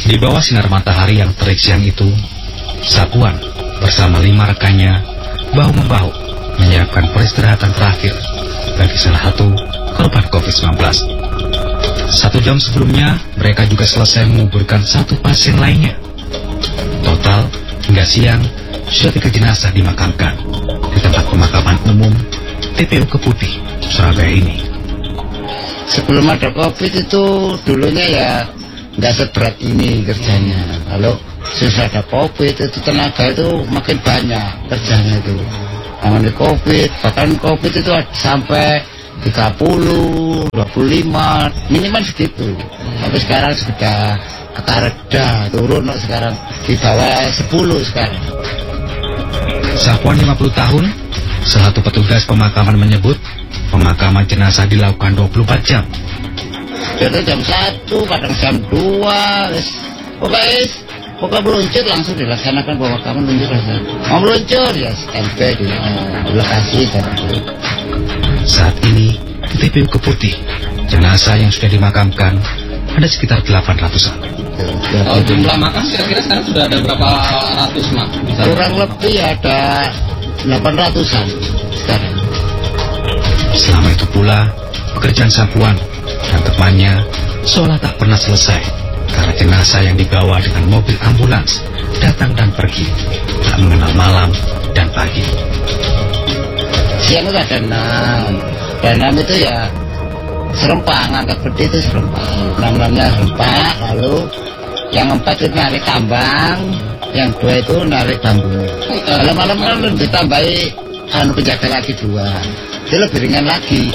Di bawah sinar matahari yang terik siang itu, Sapuan bersama 5 rekannya bahu-membahu menyiapkan peristirahatan terakhir bagi salah satu korban COVID-19. 1 jam sebelumnya, mereka juga selesai menguburkan 1 pasien lainnya. Total, hingga siang, sudah 3 jenazah dimakamkan di tempat pemakaman umum TPU Keputih, Surabaya ini. Sebelum ada COVID itu dulunya ya nggak seberat ini kerjanya. Kalau susah ada COVID itu tenaga itu makin banyak kerjanya itu. Namanya COVID, bahkan COVID itu sampai 30, 25, minimal segitu. Tapi sekarang sudah reda, turun sekarang di bawah 10 sekarang. Sapuan 50 tahun, salah satu petugas pemakaman menyebut pemakaman jenazah dilakukan 24 jam. Jadi jam 1, kadang jam 2, pokoknya meluncur langsung dilaksanakan pemakaman meluncur. Mau meluncur ya standby di lokasi. Saat ini di TPU Keputih, jenazah yang sudah dimakamkan ada sekitar 800-an. Jumlah makam kira-kira sekarang sudah ada berapa ratus, Mak? Kurang lebih ada 800-an sekarang. Selama itu pula, pekerjaan Sapuan dan temannya seolah tak pernah selesai karena jenazah yang dibawa dengan mobil ambulans datang dan pergi, tak mengenal malam dan pagi. Siang itu ada 6, dan 6 itu ya serempak, ngangkat peti itu serempak. 6-nya serempak, lalu yang 4 itu narik tambang, yang 2 itu narik bambu. Kalau malam kan ditambahi penjaga lagi 2, itu lebih ringan lagi.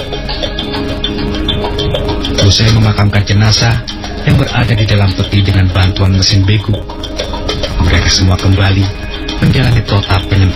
Usai memakamkan jenazah yang berada di dalam peti dengan bantuan mesin begu, mereka semua kembali menjalani protap penyemprotan